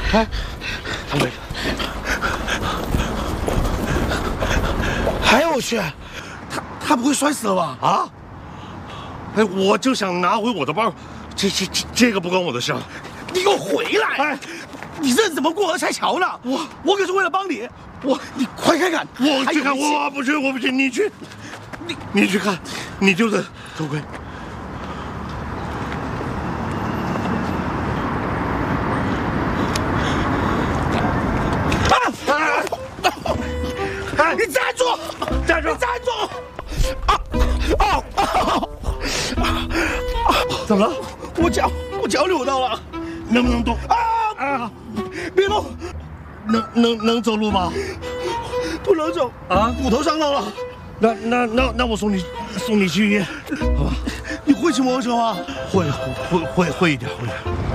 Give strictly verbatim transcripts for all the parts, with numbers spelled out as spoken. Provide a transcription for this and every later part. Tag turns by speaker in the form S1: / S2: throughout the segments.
S1: 哎，唐队，哎呦我去，他他不会摔死了吧？
S2: 啊！哎，我就想拿回我的包，这这这这个不关我的事。
S1: 你给我回来！哎，你这怎么过河拆桥呢？我我可是为了帮你，我你快看看，
S2: 我去看，我不去，我不去，你去，你你去看，你丢的头盔。
S1: 你站住！
S2: 站住！
S1: 你站住！啊啊啊！
S2: 怎么了？
S1: 我脚我脚扭到了，
S2: 能不能动？
S1: 啊
S2: 啊！
S1: 别动！
S2: 能能能走路吗？
S1: 不能走
S2: 啊！
S1: 骨头伤到了。
S2: 那那那那我送你送你去医院，好吧？
S1: 你会骑摩托车吗？
S2: 会会会会一点，会一点。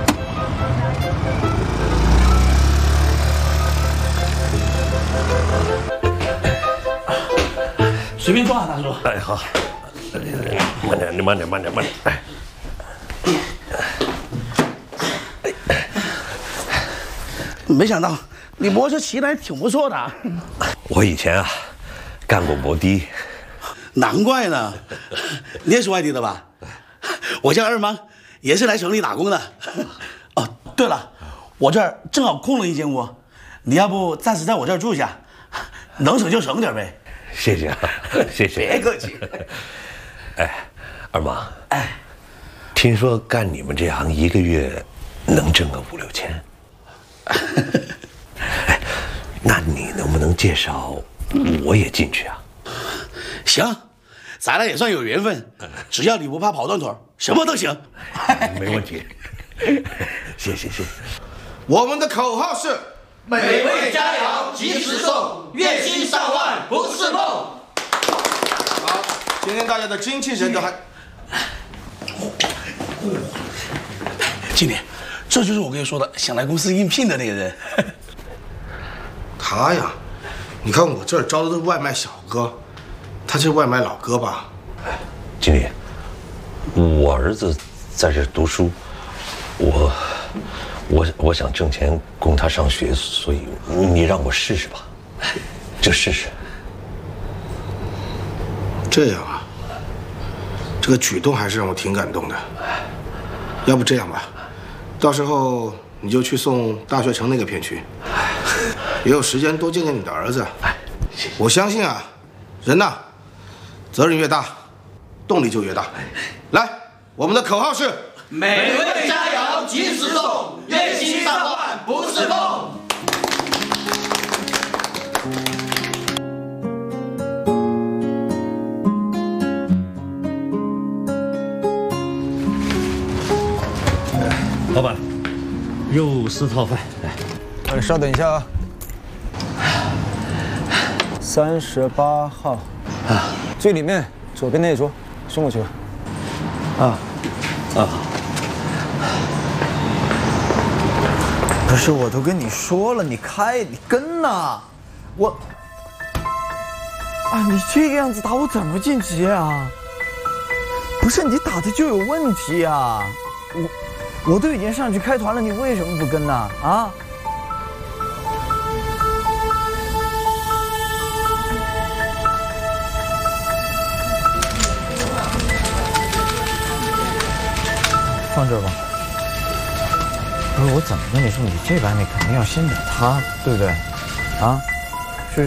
S1: 随便坐啊，大叔。
S2: 哎，好，慢点，你慢点，慢点，慢点。哎，
S1: 没想到你摩托车骑得还挺不错的。
S2: 我以前啊，干过摩的。
S1: 难怪呢，你也是外地的吧？我叫二芒，也是来城里打工的。哦，对了，我这儿正好空了一间屋，你要不暂时在我这儿住下，能省就省点呗。
S2: 谢谢啊，谢谢。
S1: 别客气。
S2: 哎，二妈，
S1: 哎，
S2: 听说干你们这行一个月能挣个五六千。哎，那你能不能介绍我也进去啊？
S1: 行，咱俩也算有缘分。只要你不怕跑断腿，什么都行。
S2: 没问题。谢谢谢谢。
S3: 我们的口号是。
S4: 美味佳肴及时送，月薪上万不是梦。
S3: 好，今天大家的精气神都还。
S1: 经理，这就是我跟你说的想来公司应聘的那个人。
S3: 他呀，你看我这儿招的都是外卖小哥，他是外卖老哥吧？
S2: 经理，我儿子在这读书，我。 我我想挣钱供他上学，所以你让我试试吧，就试试。
S3: 这样啊，这个举动还是让我挺感动的。要不这样吧，到时候你就去送大学城那个片区，也有时间多见见你的儿子。我相信啊，人呐，责任越大，动力就越大。来，我们的口号是。
S4: 美味佳肴及时送，月薪上万不是梦。
S2: 老板，肉丝套饭，来。
S5: 呃，稍等一下啊。三十八号，啊，最里面左边那一桌，送过去吧。啊，啊。
S6: 不是，我都跟你说了，你开，你跟呐，我，啊，你这个样子打我怎么晋级啊？不是你打的就有问题呀！我我都已经上去开团了，你为什么不跟呢？啊？放这儿吧。 不是我怎么跟你说？你这个暧昧肯定要先等他，对不对？啊，是。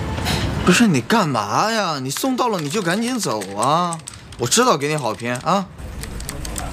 S6: 不是你干嘛呀？你送到了你就赶紧走啊！我知道给你好评啊。